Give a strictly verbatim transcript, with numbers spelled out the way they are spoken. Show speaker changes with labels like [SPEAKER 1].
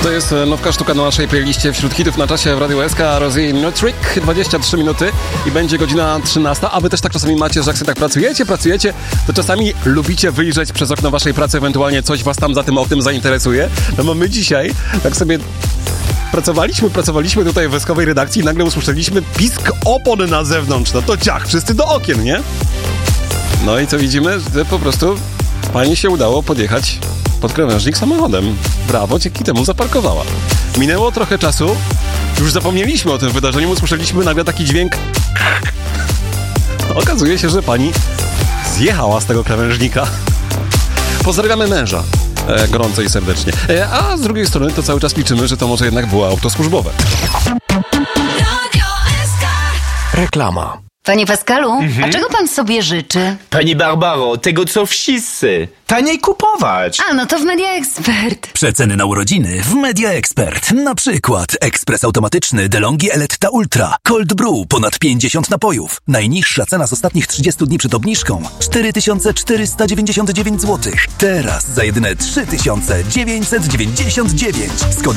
[SPEAKER 1] To jest nowka sztuka na naszej playliście wśród hitów na czasie w Radiu S K. Rosie No Trick, dwadzieścia trzy minuty i będzie godzina trzynasta. A wy też tak czasami macie, że jak sobie tak pracujecie, pracujecie, to czasami lubicie wyjrzeć przez okno waszej pracy, ewentualnie coś was tam za tym oknem zainteresuje. No bo my dzisiaj tak sobie pracowaliśmy, pracowaliśmy tutaj w wojskowej redakcji i nagle usłyszeliśmy pisk opon na zewnątrz. No to ciach, wszyscy do okien, nie? No i co widzimy? Że po prostu pani się udało podjechać pod krawężnik samochodem. Brawo, dzięki temu zaparkowała. Minęło trochę czasu, już zapomnieliśmy o tym wydarzeniu, usłyszeliśmy nagle taki dźwięk. Okazuje się, że pani zjechała z tego krawężnika. Pozdrawiamy męża e, gorąco i serdecznie. E, a z drugiej strony to cały czas liczymy, że to może jednak było auto służbowe.
[SPEAKER 2] Reklama.
[SPEAKER 3] Panie Pascalu,
[SPEAKER 4] Mhm.
[SPEAKER 3] a czego pan sobie życzy?
[SPEAKER 4] Pani Barbaro, tego co wszyscy. Taniej kupować.
[SPEAKER 3] A, no to w Media Expert.
[SPEAKER 5] Przeceny na urodziny w Media Expert. Na przykład ekspres automatyczny DeLonghi Eletta Ultra. Cold Brew ponad pięćdziesiąt napojów. Najniższa cena z ostatnich trzydziestu dni przed obniżką cztery tysiące czterysta dziewięćdziesiąt dziewięć złotych. Teraz za jedyne trzy tysiące dziewięćset dziewięćdziesiąt dziewięć.